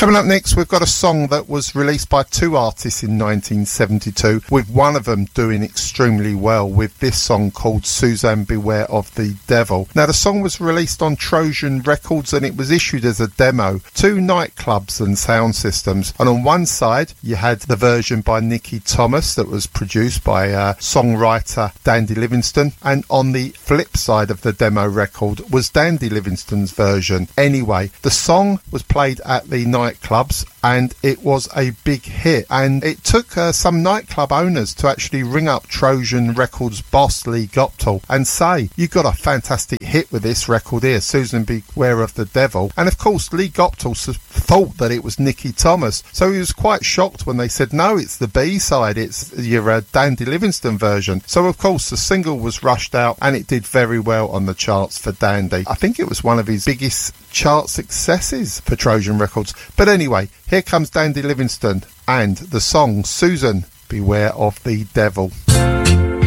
Coming up next, we've got a song that was released by two artists in 1972, with one of them doing extremely well with this song called Suzanne Beware of the Devil. Now, the song was released on Trojan Records and it was issued as a demo to nightclubs and sound systems. And on one side, you had the version by Nicky Thomas that was produced by songwriter Dandy Livingstone. And on the flip side of the demo record was Dandy Livingstone's version. Anyway, the song was played at the nightclubs and it was a big hit, and it took some nightclub owners to actually ring up Trojan Records boss Lee Goptal and say, you got a fantastic hit with this record here, Susan Beware of the Devil. And of course Lee Goptal thought that it was Nicky Thomas, so he was quite shocked when they said, no, it's the B-side, it's your Dandy Livingstone version. So of course the single was rushed out and it did very well on the charts for Dandy. I think it was one of his biggest chart successes for Trojan Records. But anyway, here comes Dandy Livingstone and the song Susan Beware of the Devil.